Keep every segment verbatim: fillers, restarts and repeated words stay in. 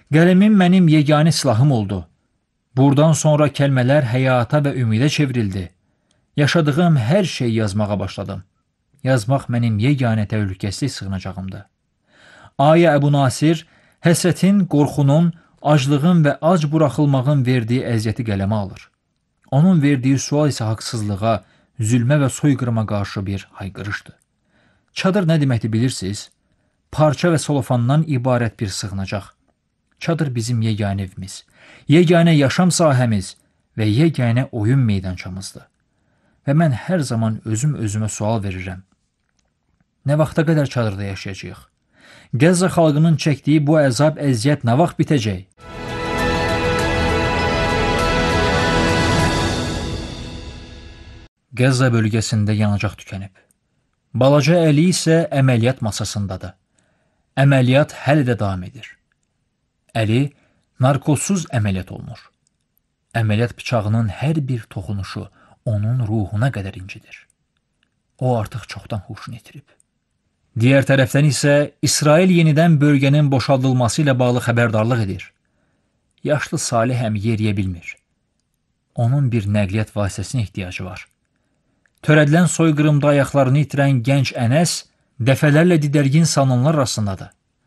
Qələmim mənim yeganə silahım oldu. Buradan sonra kəlmələr həyata və ümidə çevrildi. Yaşadığım hər şeyi yazmağa başladım. Yazmaq mənim yeganə təhlükəsiz sığınacağımdır. Ayə Əbu Nasir, həsrətin, qorxunun, aclığın və ac buraxılmağın verdiyi əziyyəti qələmə alır. Onun verdiyi sual isə haqsızlığa, zülmə və soyqırıma qarşı bir hayqırışdır. Çadır nə deməkdir bilirsiniz? Parça və solofandan ibarət bir sığınacaq. Çadır bizim yeganə evimiz, yeganə yaşam sahəmiz və yeganə oyun meydançamızdır. Və mən hər zaman özüm özümə sual verirəm. Nə vaxta qədər çadırda yaşayacağıq? Qəzza xalqının çəkdiyi bu əzab, əziyyət nə vaxt bitəcək? Qəzza bölgəsində yanacaq tükənib. Balaca Əli isə əməliyyat masasındadır. Əməliyyat hələ də davam edir. Əli narkozsuz əməliyyat olunur. Əməliyyat bıçağının hər bir toxunuşu onun ruhuna qədər incidir. O artıq çoxdan huşunu itirib. Digər tərəfdən isə İsrail yenidən bölgənin boşaldılması ilə bağlı xəbərdarlıq edir. Yaşlı Salih həm yeriyə bilmir. Onun bir nəqliyyat vasitəsinə ehtiyacı var. Törədilən soyqırımda ayaqlarını itirən gənc Ənəs dəfələrlə didərgin salınanlar arasındadır.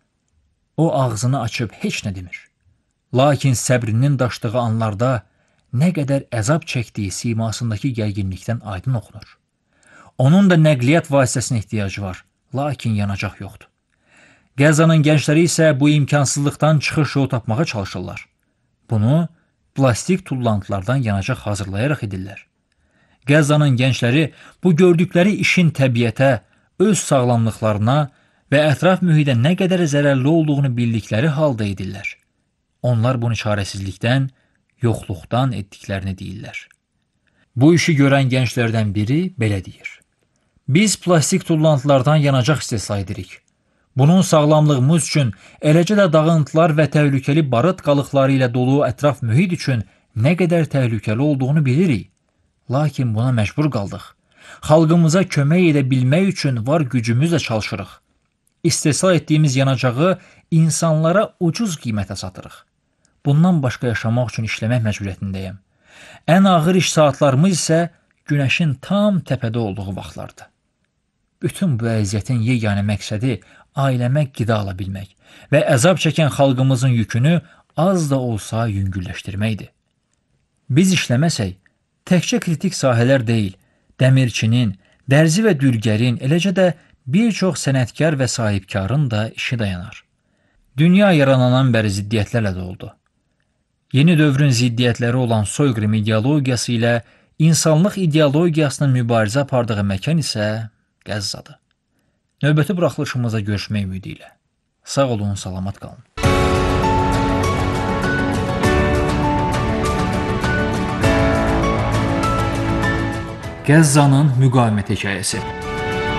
O ağzını açıb heç nə demir. Lakin səbrinin daşdığı anlarda nə qədər əzab çəkdiyi simasındakı gərginlikdən aydın oxunur. Onun da nəqliyyat vasitəsinə ehtiyacı var, lakin yanacaq yoxdur. Qəzzanın gəncləri isə bu imkansızlıqdan çıxış yolu tapmağa çalışırlar. Bunu plastik tullantılardan yanacaq hazırlayaraq edirlər. Qəzzanın gəncləri bu gördükləri işin təbiətə, öz sağlamlıqlarına və ətraf mühitə nə qədər zərərli olduğunu bildikləri halda edirlər. Onlar bunu çarəsizlikdən, yoxluqdan etdiklərini deyirlər. Bu işi görən gənclərdən biri belə deyir. Biz plastik tullantılardan yanacaq istehsal edirik. Bunun sağlamlığımız üçün, eləcə də dağıntılar və təhlükəli barıt qalıqları ilə dolu ətraf mühit üçün nə qədər təhlükəli olduğunu bilirik. Lakin buna məcbur qaldıq. Xalqımıza kömək edə bilmək üçün var gücümüzlə çalışırıq. İstehsal etdiyimiz yanacağı insanlara ucuz qiymətə satırıq. Bundan başqa yaşamaq üçün işləmək məcburiyyətindəyəm. Ən ağır iş saatlarımız isə günəşin tam təpədə olduğu vaxtlardır. Bütün bu əziyyətin yeganə məqsədi ailəmə qida ala bilmək və əzab çəkən xalqımızın yükünü az da olsa yüngülləşdirməkdir. Biz işləməsək, təkcə kritik sahələr deyil, dəmirçinin, dərzi və dülgərin, eləcə də bir çox sənətkar və sahibkarın da işi dayanar. Dünya yaranandan bəri ziddiyyətlərlə doldu. Yeni dövrün ziddiyyətləri olan soyqırım ideologiyası ilə insanlıq ideologiyasının mübarizə apardığı məkan isə Qəzzadır. Növbəti buraxılışımıza görüşmək ümidi ilə. Sağ olun, salamat qalın. Qəzzanın müqavimət hekayəsi.